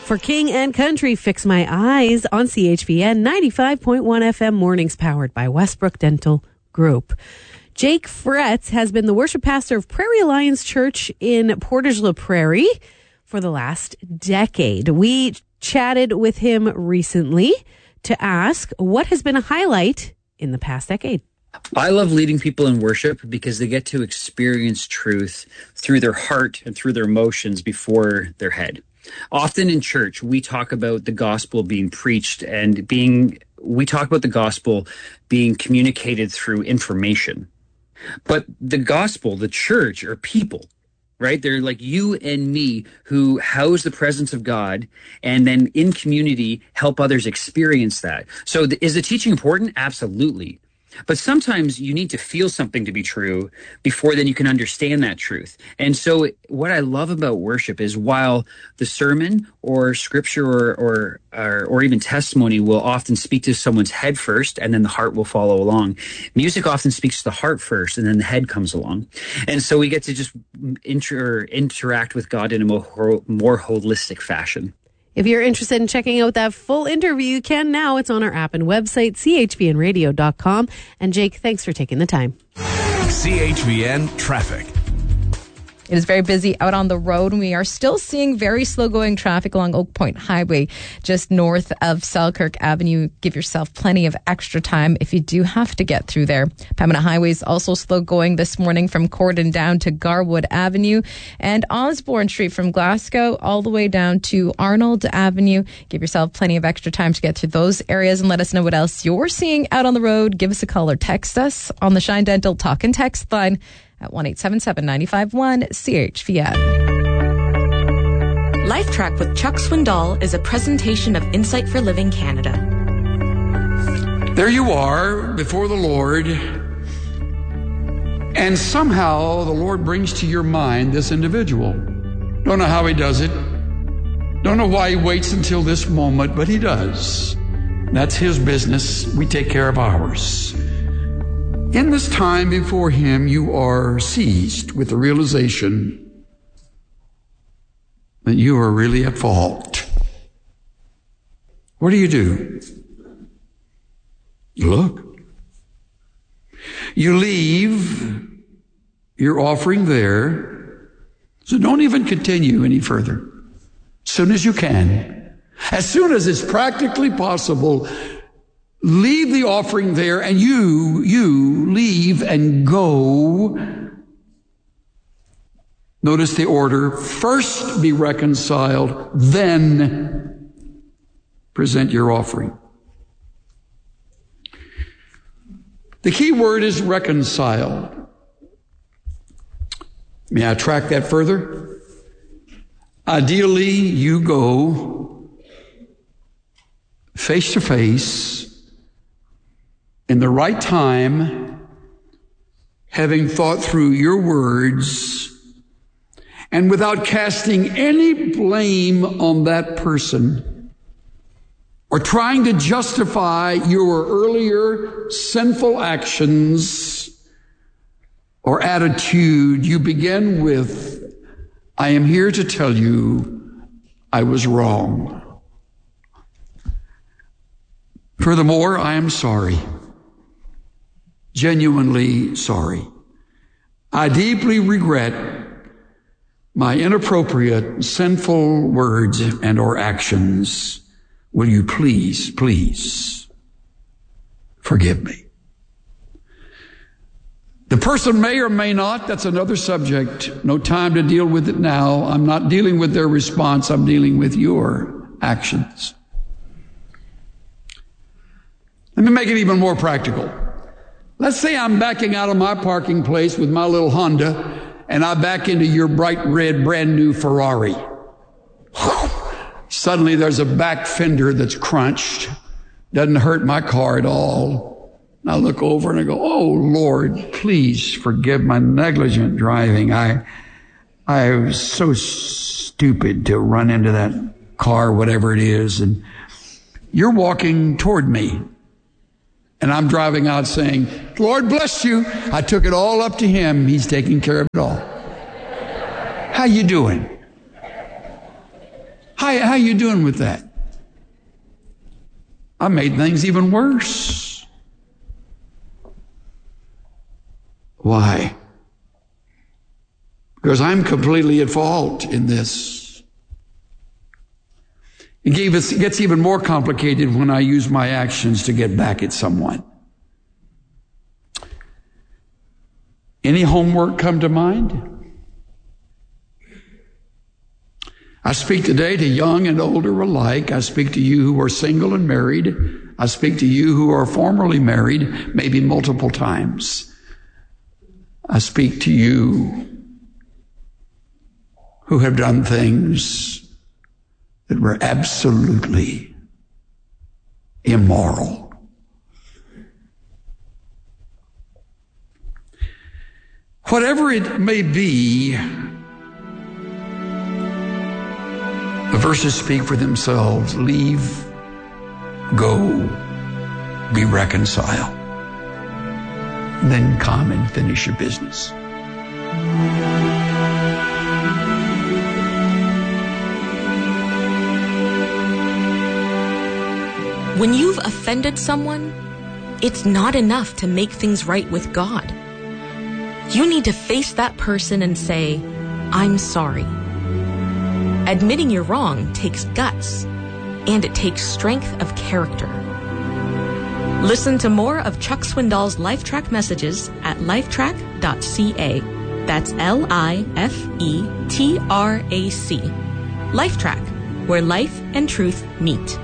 For King and Country, Fix My Eyes on CHVN 95.1 FM mornings, powered by Westbrook Dental Group. Jake Fretz has been the worship pastor of Prairie Alliance Church in Portage la Prairie for the last decade. We chatted with him recently to ask what has been a highlight in the past decade. I love leading people in worship because they get to experience truth through their heart and through their emotions before their head. Often in church, we talk about the gospel being preached and we talk about the gospel being communicated through information. But the gospel, the church, are people, right? They're like you and me who house the presence of God and then in community help others experience that. So is the teaching important? Absolutely. But sometimes you need to feel something to be true before then you can understand that truth. And so what I love about worship is while the sermon or scripture or even testimony will often speak to someone's head first and then the heart will follow along, music often speaks to the heart first and then the head comes along. And so we get to just interact with God in a more holistic fashion. If you're interested in checking out that full interview, you can now. It's on our app and website, chvnradio.com. And Jake, thanks for taking the time. CHVN Traffic. It is very busy out on the road, and we are still seeing very slow-going traffic along Oak Point Highway, just north of Selkirk Avenue. Give yourself plenty of extra time if you do have to get through there. Pembina Highway is also slow-going this morning from Cordon down to Garwood Avenue, and Osborne Street from Glasgow all the way down to Arnold Avenue. Give yourself plenty of extra time to get through those areas, and let us know what else you're seeing out on the road. Give us a call or text us on the Shine Dental Talk and Text line at 1-877-951-CHVN. Life Track with Chuck Swindoll is a presentation of Insight for Living Canada. There you are before the Lord, and somehow the Lord brings to your mind this individual. Don't know how he does it. Don't know why he waits until this moment, but he does. That's his business. We take care of ours. In this time before him, you are seized with the realization that you are really at fault. What do? Look. You leave your offering there, so don't even continue any further. As soon as you can, as soon as it's practically possible, leave the offering there, and you leave and go. Notice the order. First be reconciled, then present your offering. The key word is reconciled. May I track that further? Ideally, you go face to face in the right time, having thought through your words, and without casting any blame on that person or trying to justify your earlier sinful actions or attitude, you begin with, I am here to tell you I was wrong. Furthermore, I am sorry. Genuinely sorry. I deeply regret my inappropriate, sinful words and or actions. Will you please forgive me? The person may or may not, that's another subject. No time to deal with it now. I'm not dealing with their response. I'm dealing with your actions. Let me make it even more practical. Let's say I'm backing out of my parking place with my little Honda, and I back into your bright red brand new Ferrari. Suddenly there's a back fender that's crunched. Doesn't hurt my car at all. And I look over and I go, oh Lord, please forgive my negligent driving. I was so stupid to run into that car, whatever it is. And you're walking toward me. And I'm driving out saying, Lord bless you. I took it all up to him. He's taking care of it all. How you doing? How you doing with that? I made things even worse. Why? Because I'm completely at fault in this. It gets even more complicated when I use my actions to get back at someone. Any homework come to mind? I speak today to young and older alike. I speak to you who are single and married. I speak to you who are formerly married, maybe multiple times. I speak to you who have done things that were absolutely immoral. Whatever it may be, the verses speak for themselves. Leave, go, be reconciled. And then come and finish your business. When you've offended someone, it's not enough to make things right with God. You need to face that person and say, I'm sorry. Admitting you're wrong takes guts, and it takes strength of character. Listen to more of Chuck Swindoll's LifeTrack messages at lifetrack.ca. That's LIFETRAC. LifeTrack, where life and truth meet.